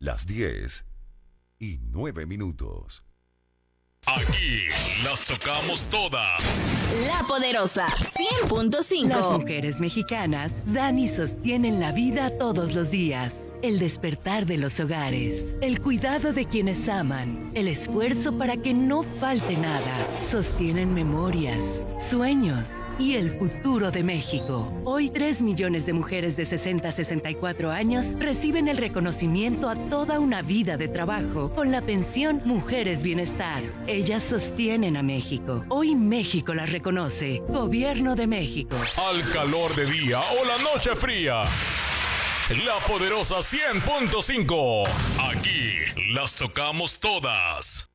Las 10:09. Aquí las tocamos todas. La Poderosa 100.5. Las mujeres mexicanas dan y sostienen la vida todos los días. El despertar de los hogares, el cuidado de quienes aman, el esfuerzo para que no falte nada. Sostienen memorias, sueños y el futuro de México. Hoy 3 millones de mujeres de 60 a 64 años reciben el reconocimiento a toda una vida de trabajo con la pensión Mujeres Bienestar. Ellas sostienen a México. Hoy México las reconoce. Gobierno de México. Al calor de día o la noche fría. La Poderosa 100.5. Aquí las tocamos todas.